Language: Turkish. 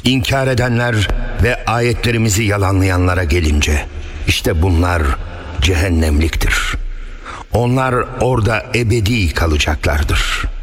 İnkar edenler ve ayetlerimizi yalanlayanlara gelince, işte bunlar cehennemliktir. Onlar orada ebedi kalacaklardır.